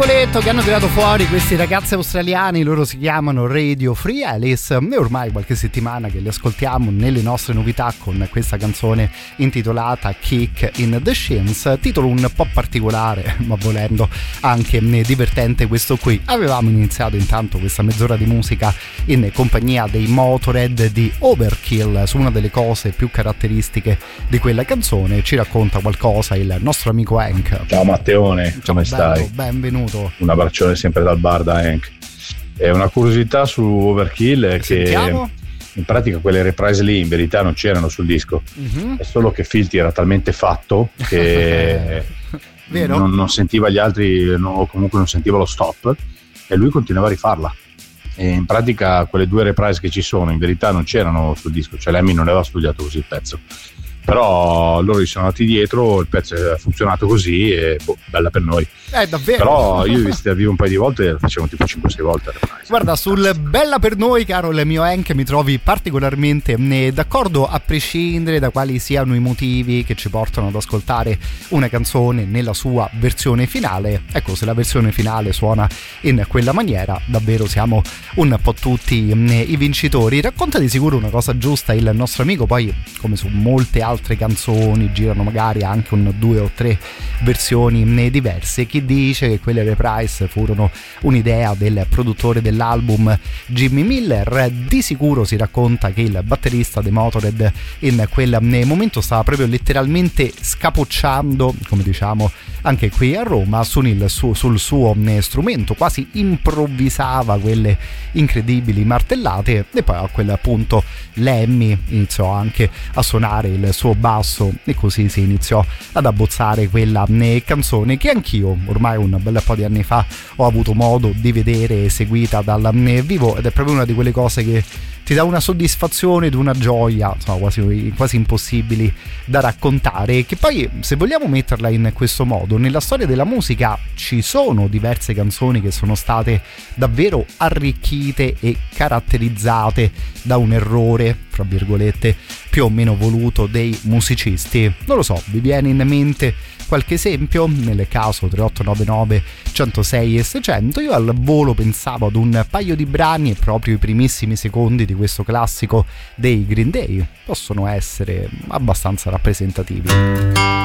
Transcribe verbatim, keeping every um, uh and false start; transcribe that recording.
singoletto che hanno tirato fuori questi ragazzi australiani, loro si chiamano Radio Free Alice, e ormai qualche settimana che li ascoltiamo nelle nostre novità con questa canzone intitolata Kick in the Shins, titolo un po' particolare ma volendo anche divertente questo qui. Avevamo iniziato intanto questa mezz'ora di musica in compagnia dei Motorhead di Overkill, su una delle cose più caratteristiche di quella canzone ci racconta qualcosa il nostro amico Hank. Ciao Matteone, come bello, stai? Benvenuto. Un abbraccione sempre dal bar da Hank. È una curiosità su Overkill è che Sentiamo. In pratica quelle reprise lì in verità non c'erano sul disco, uh-huh. È solo che Filthy era talmente fatto che Vero? Non, non sentiva gli altri, no, o comunque non sentiva lo stop, e lui continuava a rifarla. E in pratica quelle due reprise che ci sono in verità non c'erano sul disco, cioè Lemmy non aveva studiato così il pezzo, però loro gli sono andati dietro, il pezzo ha funzionato così e boh, bella per noi. Eh, davvero? Però io li ho visti da vivo un paio di volte e facevano tipo cinque sei volte. Guarda, sul bella per noi, caro il mio Hank, mi trovi particolarmente d'accordo, a prescindere da quali siano i motivi che ci portano ad ascoltare una canzone nella sua versione finale. Ecco, se la versione finale suona in quella maniera, davvero siamo un po' tutti i vincitori. Racconta di sicuro una cosa giusta il nostro amico, poi come su molte altre canzoni girano magari anche un due o tre versioni diverse. Chi dice che quelle reprise furono un'idea del produttore dell'album Jimmy Miller, di sicuro si racconta che il batterista dei Motorhead in quel momento stava proprio letteralmente scapocciando, come diciamo anche qui a Roma, sul suo, sul suo strumento, quasi improvvisava quelle incredibili martellate, e poi a quel punto Lemmy iniziò anche a suonare il suo basso e così si iniziò ad abbozzare quella canzone che anch'io ormai un bel po' di anni fa ho avuto modo di vedere eseguita dal vivo, ed è proprio una di quelle cose che ti dà una soddisfazione ed una gioia, insomma, quasi, quasi impossibili da raccontare, che poi, se vogliamo metterla in questo modo, nella storia della musica ci sono diverse canzoni che sono state davvero arricchite e caratterizzate da un errore, fra virgolette, più o meno voluto dei musicisti. Non lo so, vi viene in mente qualche esempio? Nel caso tre otto nove nove centosei e seicento, io al volo pensavo ad un paio di brani e proprio i primissimi secondi di questo classico dei Green Day possono essere abbastanza rappresentativi.